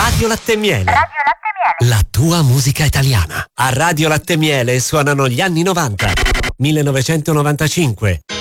Radio Latte e Miele. Radio Latte e Miele. La tua musica italiana. A Radio Latte e Miele suonano gli anni 90. 1995.